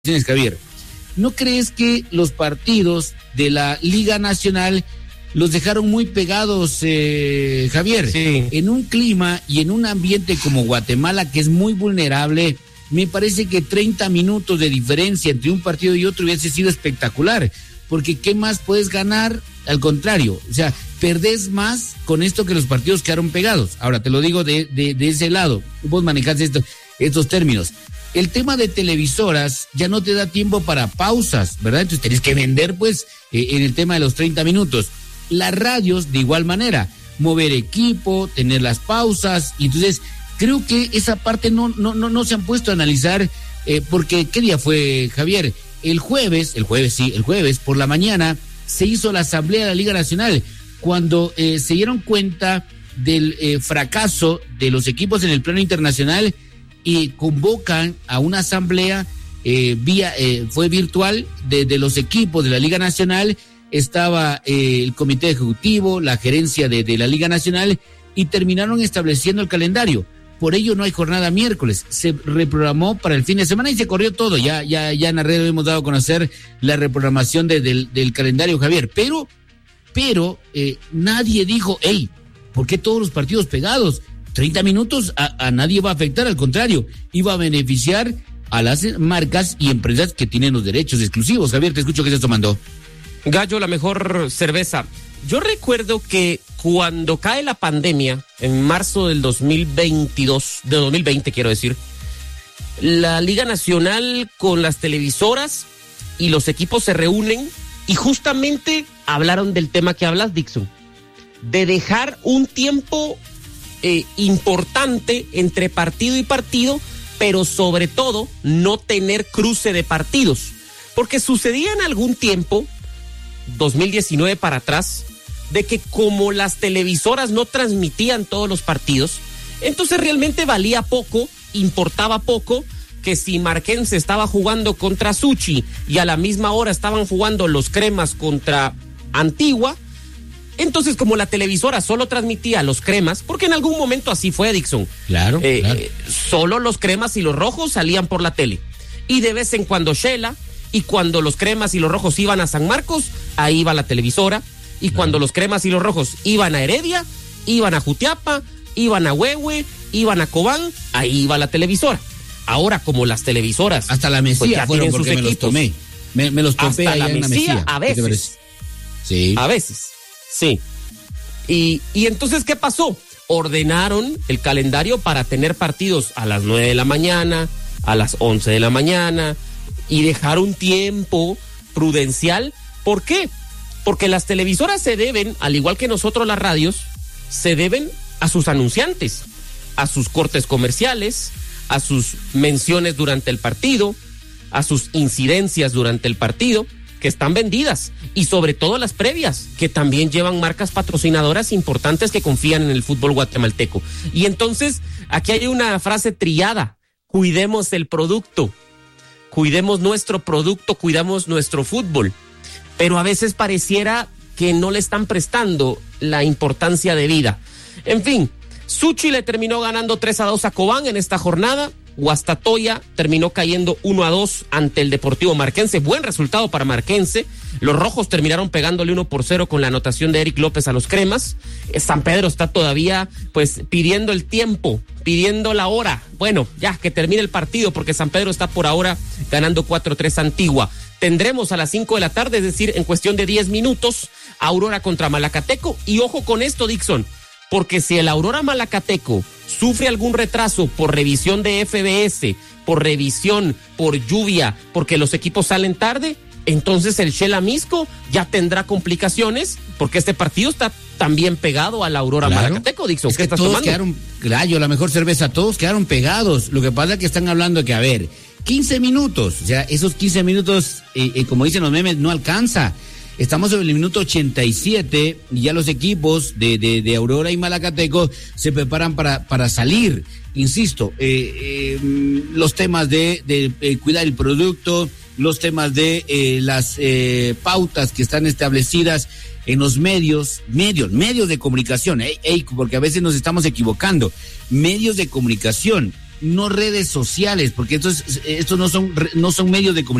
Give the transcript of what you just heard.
Javier, ¿no crees que los partidos de la Liga Nacional los dejaron muy pegados, Javier? Sí. En un clima y en un ambiente como Guatemala, que es muy vulnerable, me parece que 30 minutos de diferencia entre un partido y otro hubiese sido espectacular, porque ¿qué más puedes ganar? Al contrario, o sea, perdés más con esto que los partidos quedaron pegados. Ahora, te lo digo de ese lado, vos manejás estos términos. El tema de televisoras ya no te da tiempo para pausas, ¿verdad? Entonces tenés que vender, pues, en el tema de los 30 minutos. Las radios, de igual manera, mover equipo, tener las pausas. Y entonces, creo que esa parte no se han puesto a analizar, porque, ¿qué día fue, Javier? El jueves por la mañana, se hizo la asamblea de la Liga Nacional, cuando se dieron cuenta del fracaso de los equipos en el plano internacional, y convocan a una asamblea fue virtual de los equipos de la Liga Nacional. Estaba el comité ejecutivo, la gerencia de la Liga Nacional, y terminaron estableciendo el calendario. Por ello no hay jornada miércoles, se reprogramó para el fin de semana y se corrió todo. Ya en la red hemos dado a conocer la reprogramación del calendario, Javier, pero nadie dijo, hey, ¿por qué todos los partidos pegados? 30 minutos a nadie va a afectar, al contrario, iba a beneficiar a las marcas y empresas que tienen los derechos exclusivos. Javier, te escucho, ¿qué estás tomando? Gallo, la mejor cerveza. Yo recuerdo que cuando cae la pandemia, en marzo del 2020 quiero decir, la Liga Nacional con las televisoras y los equipos se reúnen y justamente hablaron del tema que hablas, Dixon, de dejar un tiempo importante entre partido y partido, pero sobre todo no tener cruce de partidos, porque sucedía en algún tiempo, 2019 para atrás, de que como las televisoras no transmitían todos los partidos, entonces realmente valía poco, importaba poco, que si Marquense estaba jugando contra Suchi y a la misma hora estaban jugando los Cremas contra Antigua, entonces como la televisora solo transmitía los Cremas, porque en algún momento así fue, Dixon. Claro. Solo los Cremas y los Rojos salían por la tele. Y de vez en cuando Shela, y cuando los Cremas y los Rojos iban a San Marcos, ahí iba la televisora. Y cuando los Cremas y los Rojos iban a Heredia, iban a Jutiapa, iban a Huehue, iban a Cobán, ahí iba la televisora. Ahora, como las televisoras... Hasta la Mesía pues fueron, porque me los tomé. Me los topé allá en la Mesía. A veces. Sí. A veces. Sí. Y entonces, ¿qué pasó? Ordenaron el calendario para tener partidos a las 9 de la mañana, a las 11 de la mañana, y dejar un tiempo prudencial. ¿Por qué? Porque las televisoras se deben, al igual que nosotros las radios, se deben a sus anunciantes, a sus cortes comerciales, a sus menciones durante el partido, a sus incidencias durante el partido, que están vendidas, y sobre todo las previas, que también llevan marcas patrocinadoras importantes que confían en el fútbol guatemalteco. Y entonces, aquí hay una frase trillada: cuidemos el producto, cuidemos nuestro producto, cuidamos nuestro fútbol. Pero a veces pareciera que no le están prestando la importancia debida. En fin, Suchi le terminó ganando 3-2 a Cobán en esta jornada. Guastatoya terminó cayendo 1-2 ante el Deportivo Marquense. Buen resultado para Marquense. Los Rojos terminaron pegándole 1-0 con la anotación de Eric López a los Cremas. San Pedro está todavía pues pidiendo el tiempo, pidiendo la hora. Bueno, ya que termine el partido, porque San Pedro está por ahora ganando 4-3 a Antigua. Tendremos a las 5 de la tarde, es decir, en cuestión de 10 minutos, Aurora contra Malacateco. Y ojo con esto, Dixon, porque si el Aurora Malacateco sufre algún retraso por revisión de FBS, por revisión, por lluvia, porque los equipos salen tarde, entonces el Shela Misco ya tendrá complicaciones, porque este partido está también pegado a la Aurora Malacateco, Dixon. Es que estás todos tomando? Quedaron, Gallo, la mejor cerveza, todos quedaron pegados. Lo que pasa es que están hablando de que, a ver, 15 minutos, o sea, esos 15 minutos, como dicen los memes, no alcanza. Estamos sobre el minuto 87 y ya los equipos de Aurora y Malacateco se preparan para salir. Insisto, los temas de cuidar el producto, los temas de las pautas que están establecidas en los medios de comunicación, porque a veces nos estamos equivocando. Medios de comunicación no redes sociales, porque estos no son medios de comunicación.